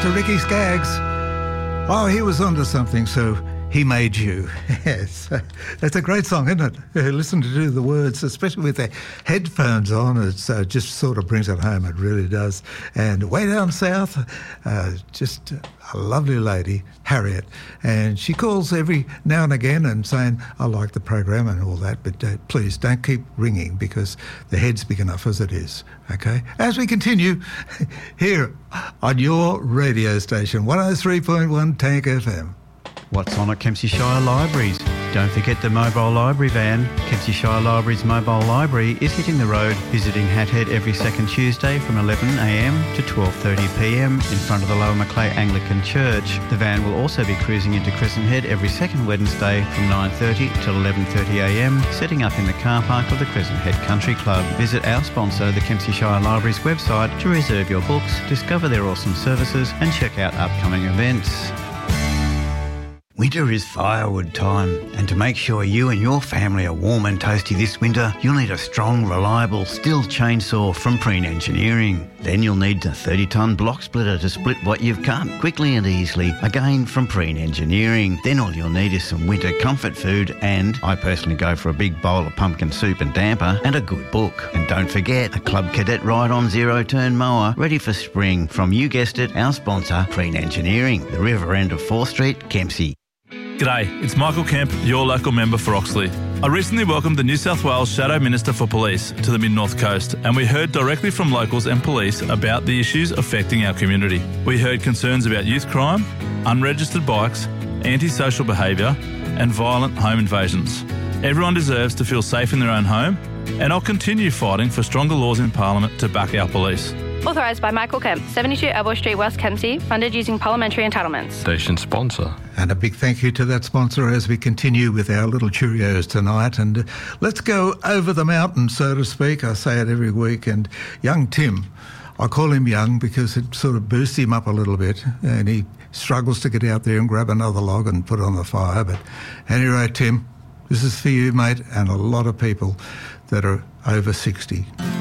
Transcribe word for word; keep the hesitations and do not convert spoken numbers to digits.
to Ricky Skaggs. Oh, he was onto something, so he made you. Yes, it's a great song, isn't it? Listen to the words, especially with the headphones on. It uh, just sort of brings it home. It really does. And way down south, uh, just a lovely lady, Harriet, and she calls every now and again and saying, I like the program and all that, but uh, please don't keep ringing because the head's big enough as it is, okay? As we continue here on your radio station, one oh three point one Tank F M. What's on at Kempsey Shire Libraries? Don't forget the mobile library van. Kempsey Shire Libraries mobile library is hitting the road, visiting Hathead every second Tuesday from eleven a m to twelve thirty p m in front of the Lower Macleay Anglican Church. The van will also be cruising into Crescent Head every second Wednesday from nine thirty till eleven thirty a m, setting up in the car park of the Crescent Head Country Club. Visit our sponsor, the Kempsey Shire Libraries website, to reserve your books, discover their awesome services and check out upcoming events. Winter is firewood time, and to make sure you and your family are warm and toasty this winter, you'll need a strong, reliable Stihl chainsaw from Preen Engineering. Then you'll need a thirty tonne block splitter to split what you've cut quickly and easily, again from Preen Engineering. Then all you'll need is some winter comfort food, and I personally go for a big bowl of pumpkin soup and damper, and a good book. And don't forget, a Club Cadet ride-on zero-turn mower ready for spring from, you guessed it, our sponsor, Preen Engineering, the river end of fourth Street, Kempsey. G'day, it's Michael Kemp, your local member for Oxley. I recently welcomed the New South Wales Shadow Minister for Police to the Mid-North Coast, and we heard directly from locals and police about the issues affecting our community. We heard concerns about youth crime, unregistered bikes, antisocial behaviour and violent home invasions. Everyone deserves to feel safe in their own home, and I'll continue fighting for stronger laws in Parliament to back our police. Authorised by Michael Kemp, seventy-two Alboy Street, West Kempsey, funded using parliamentary entitlements. Station sponsor. And a big thank you to that sponsor as we continue with our little Cheerios tonight. And uh, let's go over the mountain, so to speak. I say it every week. And young Tim, I call him young because it sort of boosts him up a little bit. And he struggles to get out there and grab another log and put it on the fire. But anyway, Tim, this is for you, mate, and a lot of people that are over sixty.